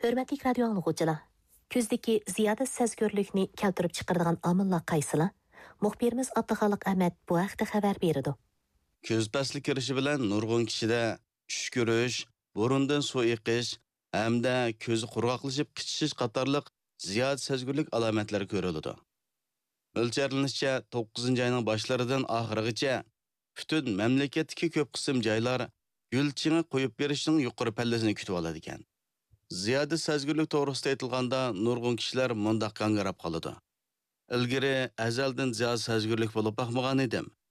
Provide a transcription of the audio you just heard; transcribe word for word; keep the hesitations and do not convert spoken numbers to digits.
Hörmətli radio anlıqçılar, közdəki ziyadə səzgörlükni keltirib çıxırdığan amillar qaysılar? Muxbirimiz Abduxaliq Ahmad bu haqda xabar berdi. Көз пәсілік кіріші білән нұрғын кішіде түш көріш, burundan su eqish, hamda ko'zi qurg'oqlashib qichish qatorliq ziyod sezgurlik alomatlari ko'riladi. O'lcharilishicha to'qqizinchi oyning boshlaridan oxirigacha butun mamlakatdagi ko'p qism joylar gulchini qo'yib berishning yuqori pallasini kutib oladi ekan. Ziyoda sezgurlik to'g'risida aytilganda nurg'un kishilar mundaq qangarab qoladi. Ilgari azaldan ziyod sezgurlik bo'lib boqmagan edim.